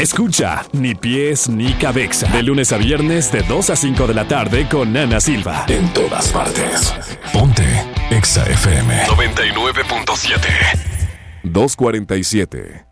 Escucha Ni Pies Ni Cabeza de lunes a viernes de 2 a 5 de la tarde con Ana Silva. En todas partes. Ponte Exa FM 99.7. 247.